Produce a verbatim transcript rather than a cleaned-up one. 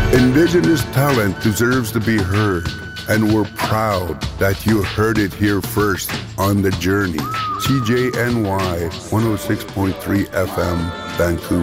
Indigenous talent deserves to be heard, and we're proud that you heard it here first on The Journey. C J N Y one oh six point three F M, Vancouver.